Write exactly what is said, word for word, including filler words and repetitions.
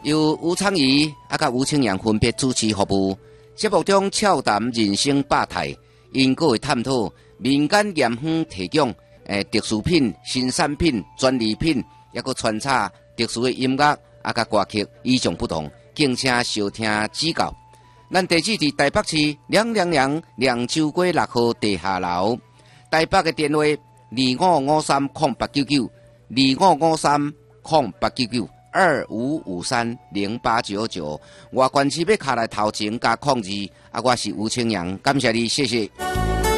由吴昌仪啊甲吴清阳分别主持服务。节目中俏谈人生百态，因个会探讨民间盐香提供诶特殊品、新产品、专利品，也个穿插特殊的音乐啊甲歌曲，与众不同，敬请收听指教。咱地址伫台北市两两两两州街六号地下楼，台北嘅电话二五五三空八九九二五五三空八九九。二五五三零八九九，我关市要卡来头前加控制，啊，我是吴清阳，感谢你，谢谢。